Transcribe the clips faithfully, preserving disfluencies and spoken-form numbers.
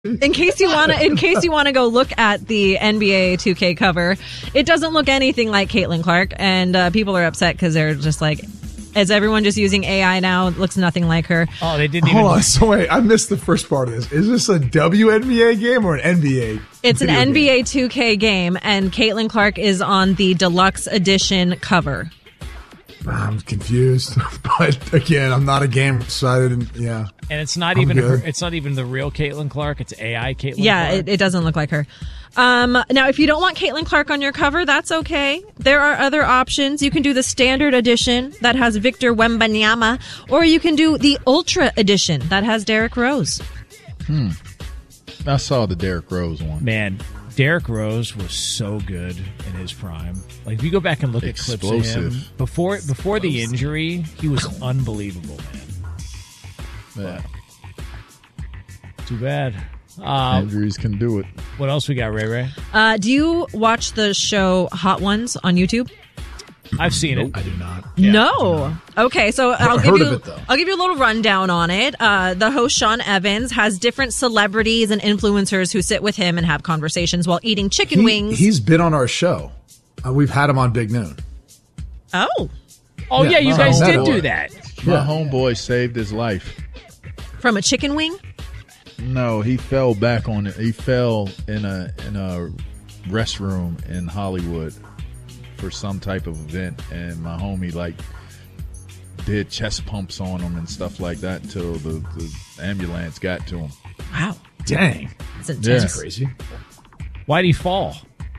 In case you want to, in case you want to go look at the N B A two K cover, it doesn't look anything like Caitlin Clark, and uh, people are upset because they're just like, is everyone just using A I now? It looks nothing like her. Oh, they didn't Hold even. on, so wait, I missed the first part of this. Is this a W N B A game or an N B A? It's an N B A two K game, and Caitlin Clark is on the deluxe edition cover. I'm confused, but again, I'm not a game excited, and yeah. And it's not I'm even her, good. it's not even the real Caitlin Clark. It's A I Caitlin Yeah, Clark. it, it doesn't look like her. Um, now, if you don't want Caitlin Clark on your cover, that's okay. There are other options. You can do the standard edition that has Victor Wembanyama, or you can do the Ultra edition that has Derrick Rose. Hmm. I saw the Derrick Rose one. Man, Derrick Rose was so good in his prime. Like, if you go back and look Explosive. at clips of him before before the injury, he was unbelievable, man. Yeah. Too bad. Uh, Injuries can do it. What else we got, Ray Ray? Uh, do you watch the show Hot Ones on YouTube? I've seen it. I do not. Yeah. No. Okay, so I'll heard give you of it, though. I'll give you a little rundown on it. Uh, the host Sean Evans has different celebrities and influencers who sit with him and have conversations while eating chicken He- wings. He's been on our show. Uh, we've had him on Big Noon. Oh, Oh, yeah, Yeah, you my guys did homeboy. do that. My Yeah. homeboy saved his life. from a chicken wing? No, he fell back on it. He fell in a in a restroom in Hollywood for some type of event, and my homie like did chest pumps on him and stuff like that until the, the ambulance got to him. Wow, Dang. that's intense. Yeah. Crazy. Why'd he fall?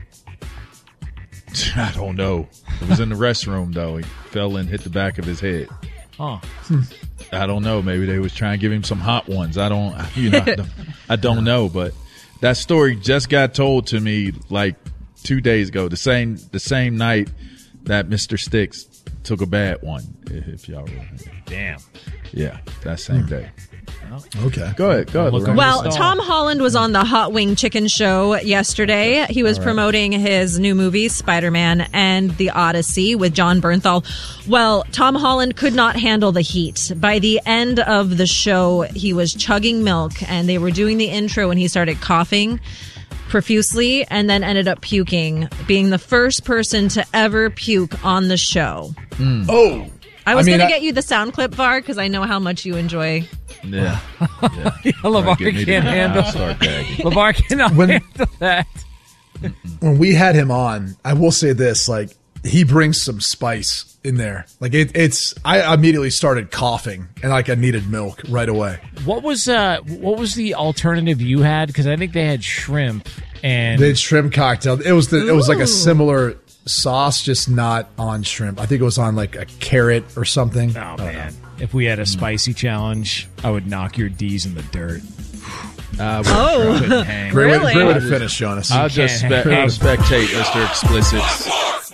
I don't know. It was in the restroom though. He fell and hit the back of his head. Huh. I don't know. Maybe they was trying to give him some hot ones. I don't, you know, I don't, I don't know. But that story just got told to me like two days ago. The same, the same night that Mister Sticks took a bad one. If y'all remember. Damn. Yeah, that same day. Okay. Go ahead. Go ahead. Look Lorraine. Well, Stall. Tom Holland was on the Hot Wing Chicken Show yesterday. He was promoting his new movies, Spider-Man and The Odyssey, with John Bernthal. Well, Tom Holland could not handle the heat. By the end of the show, he was chugging milk, and they were doing the intro, and he started coughing profusely and then ended up puking, being the first person to ever puke on the show. Oh. I was I mean, going to I- get you the sound clip, Var, because I know how much you enjoy. Yeah. yeah. LeVar Get me can't to- handle I'll start gagging. LeVar cannot When- handle that. When we had him on, I will say this, like, he brings some spice in there. Like, it, it's, I immediately started coughing and, like, I needed milk right away. What was uh what was the alternative you had? Because I think they had shrimp and The shrimp cocktail. It was the, it was like Ooh. a similar sauce, just not on shrimp. I think it was on, like, a carrot or something. oh man, if we had a spicy challenge, I would knock your D's in the dirt. I would Oh. Couldn't hang. Great way, Really? great way to finish, Jonas. I'll just can't spe- hang. I'll spectate Mister Explicit.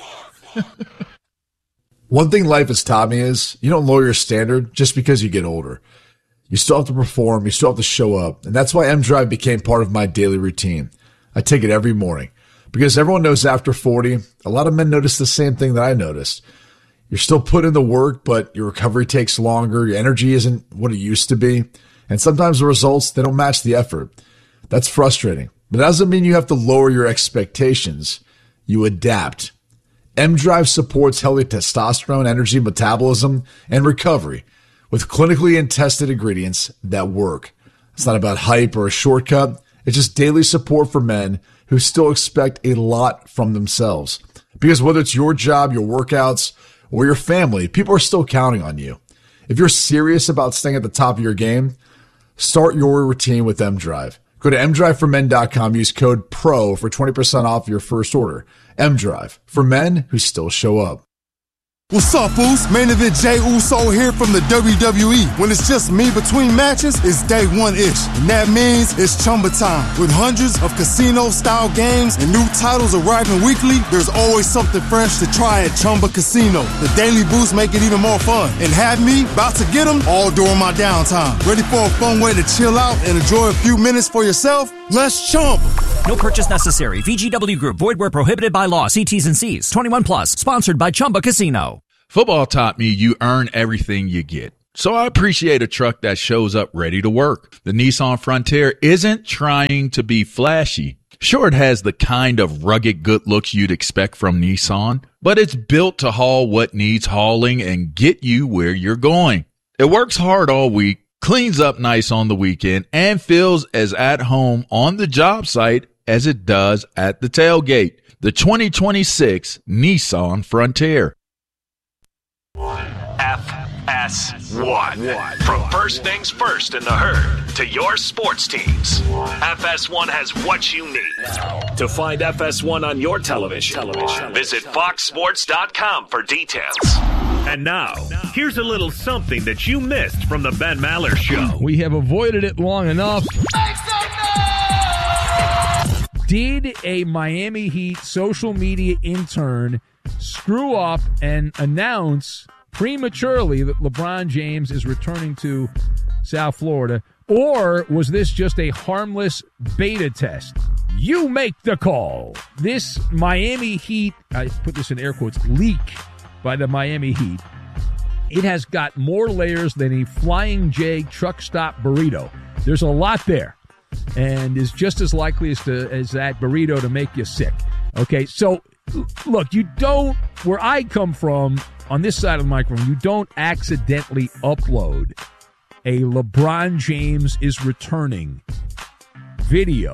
One thing life has taught me is you don't lower your standard just because you get older. You still have to perform. You still have to show up. And that's why M Drive became part of my daily routine. I take it every morning because everyone knows after forty, a lot of men notice the same thing that I noticed. You're still putting in the work, but your recovery takes longer. Your energy isn't what it used to be. And sometimes the results, they don't match the effort. That's frustrating, but that doesn't mean you have to lower your expectations. You adapt. M Drive supports healthy testosterone, energy, metabolism, and recovery with clinically and tested ingredients that work. It's not about hype or a shortcut. It's just daily support for men who still expect a lot from themselves. Because whether it's your job, your workouts, or your family, people are still counting on you. If you're serious about staying at the top of your game, start your routine with M Drive. Go to m drive for men dot com. Use code PRO for twenty percent off your first order. M Drive, for men who still show up. What's up, Foos? Main event Jey Uso here from the W W E. When it's just me between matches, it's day one-ish. And that means it's Chumba time. With hundreds of casino-style games and new titles arriving weekly, there's always something fresh to try at Chumba Casino. The daily boosts make it even more fun. And have me about to get them all during my downtime. Ready for a fun way to chill out and enjoy a few minutes for yourself? Let's Chumba. No purchase necessary. V G W Group. Void where prohibited by law. See T's and C's. twenty-one plus. Sponsored by Chumba Casino. Football taught me you earn everything you get. So I appreciate a truck that shows up ready to work. The Nissan Frontier isn't trying to be flashy. Sure, it has the kind of rugged good looks you'd expect from Nissan, but it's built to haul what needs hauling and get you where you're going. It works hard all week, cleans up nice on the weekend, and feels as at home on the job site as it does at the tailgate. The twenty twenty-six Nissan Frontier. F S one. From first things first in the herd to your sports teams, F S one has what you need. To find F S one on your television, visit fox sports dot com for details. And now, here's a little something that you missed from the Ben Maller Show. We have avoided it long enough. Did a Miami Heat social media intern screw up and announce prematurely that LeBron James is returning to South Florida, or was this just a harmless beta test? You make the call. This Miami Heat, I put this in air quotes, leak by the Miami Heat, it has got more layers than a Flying J truck stop burrito. There's a lot there, and is just as likely as to as that burrito to make you sick. Okay, so look, you don't, where I come from, on this side of the microphone, you don't accidentally upload a LeBron James is returning video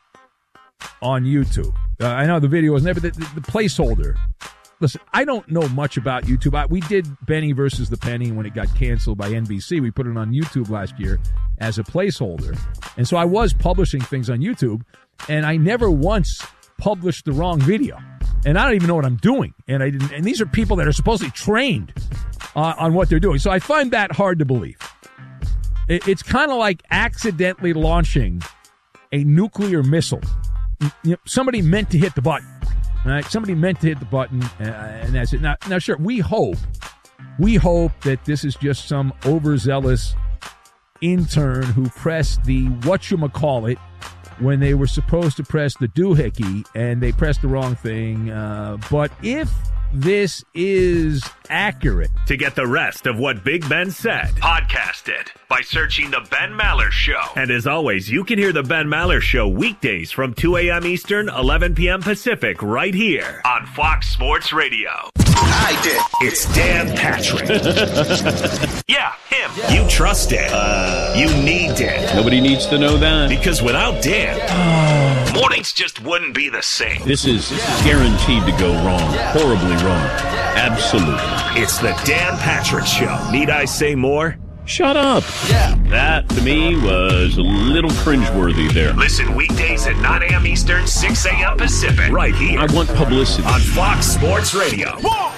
on YouTube. Uh, I know the video wasn't there, but the, the, the placeholder. Listen, I don't know much about YouTube. I, we did Benny versus the Penny when it got canceled by N B C. We put it on YouTube last year as a placeholder. And so I was publishing things on YouTube, and I never once published the wrong video. And I don't even know what I'm doing. And I didn't. And these are people that are supposedly trained uh, on what they're doing. So I find that hard to believe. It, it's kind of like accidentally launching a nuclear missile. You know, somebody meant to hit the button. Right? Somebody meant to hit the button, uh, and that's it. Now, now, sure, we hope, we hope that this is just some overzealous intern who pressed the whatchamacallit when they were supposed to press the doohickey, and they pressed the wrong thing. Uh, but if this is accurate. To get the rest of what Big Ben said, podcast it by searching The Ben Maller Show. And as always, you can hear The Ben Maller Show weekdays from two a.m. Eastern, eleven p.m. Pacific, right here on Fox Sports Radio. I did. It's Dan Patrick. Yeah, him. Yeah. You trust Dan. Uh, you need Dan. Nobody needs to know that. Because without Dan, yeah. mornings just wouldn't be the same. This is yeah. guaranteed to go wrong. Yeah. Horribly wrong. Yeah. Absolutely. It's the Dan Patrick Show. Need I say more? Shut up. Yeah. That, to me, was a little cringeworthy there. Listen weekdays at nine a.m. Eastern, six a.m. Pacific. Right here. I want publicity. On Fox Sports Radio.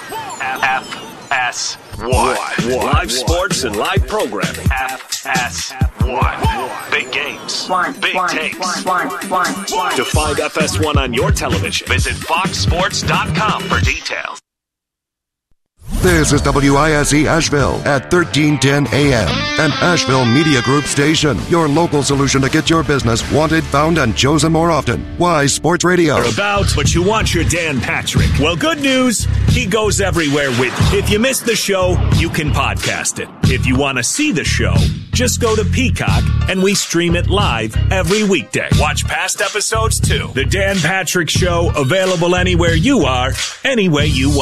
F S one. Live sports and live programming. F S one. Big games. Big takes. To find F S one on your television, visit fox sports dot com for details. This is W I S E Asheville at thirteen ten A M, an Asheville Media Group station. Your local solution to get your business wanted, found, and chosen more often. Why Sports Radio? You're about, but you want your Dan Patrick. Well, good news, he goes everywhere with you. If you missed the show, you can podcast it. If you want to see the show, just go to Peacock and we stream it live every weekday. Watch past episodes too. The Dan Patrick Show, available anywhere you are, any way you want.